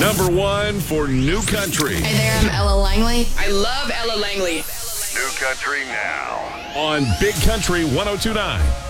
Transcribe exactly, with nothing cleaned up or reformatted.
Number one for New Country. Hey there, I'm Ella Langley. I love Ella Langley. New Country now on Big Country one oh two point nine.